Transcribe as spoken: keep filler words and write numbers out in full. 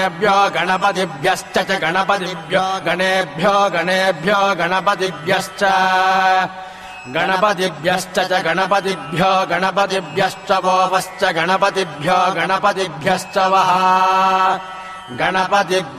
गणेभ्यो गणपतिभ्यश्च च गणपतिभ्यो गणेभ्यो गणेभ्यो गणपतिभ्यश्च गणपतिभ्यश्च च गणपतिभ्यो गणपतिभ्यश्च वो वश्च गणपतिभ्यो गणपतिभ्यश्च वः गणपति